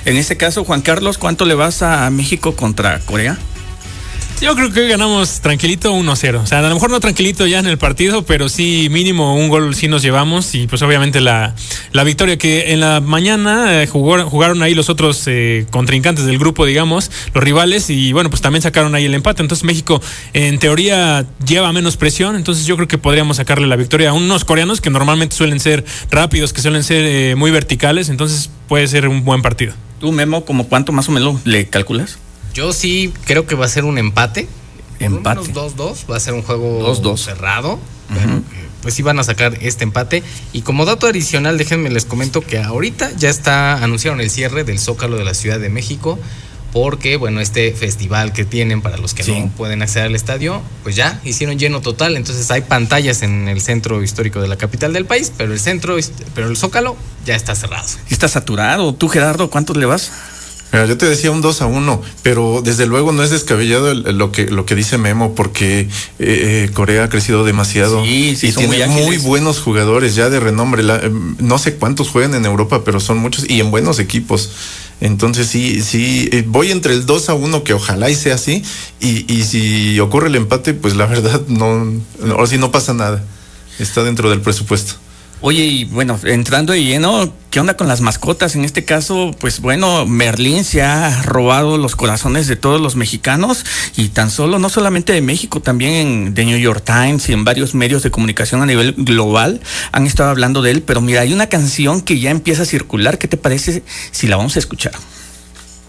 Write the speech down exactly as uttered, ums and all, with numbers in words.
En este caso, Juan Carlos, ¿cuánto le vas a México contra Corea? Yo creo que hoy ganamos tranquilito uno cero. O sea, a lo mejor no tranquilito ya en el partido, pero sí mínimo un gol sí nos llevamos. Y pues obviamente la, la victoria que en la mañana eh, jugó, jugaron ahí los otros eh, contrincantes del grupo, digamos, los rivales. Y bueno, pues también sacaron ahí el empate. Entonces México en teoría lleva menos presión. Entonces yo creo que podríamos sacarle la victoria a unos coreanos que normalmente suelen ser rápidos, que suelen ser eh, muy verticales. Entonces puede ser un buen partido. ¿Tú, Memo, como cuánto más o menos le calculas? Yo sí creo que va a ser un empate. Empate. dos dos, va a ser un juego dos dos cerrado. Uh-huh. Pues sí van a sacar este empate. Y como dato adicional, déjenme les comento que ahorita ya está, anunciaron el cierre del Zócalo de la Ciudad de México, porque bueno, este festival que tienen para los que sí. no pueden acceder al estadio, pues ya hicieron lleno total. Entonces hay pantallas en el centro histórico de la capital del país, pero el centro, pero el Zócalo ya está cerrado. Está saturado. ¿Tú, Gerardo, cuántos le vas? Mira, yo te decía un dos a uno, pero desde luego no es descabellado el, el, lo que lo que dice Memo, porque eh, eh, Corea ha crecido demasiado sí, sí, y tiene muy, muy buenos jugadores ya de renombre. La, eh, no sé cuántos juegan en Europa, pero son muchos y en buenos equipos. Entonces sí, sí, eh, voy entre el dos a uno, que ojalá y sea así, y, y si ocurre el empate, pues la verdad no, ahora sí no pasa nada. Está dentro del presupuesto. Oye, y bueno, entrando de lleno, ¿qué onda con las mascotas? En este caso, pues bueno, Merlín se ha robado los corazones de todos los mexicanos, y tan solo, no solamente de México, también en The New York Times y en varios medios de comunicación a nivel global han estado hablando de él. Pero mira, hay una canción que ya empieza a circular. ¿Qué te parece si la vamos a escuchar?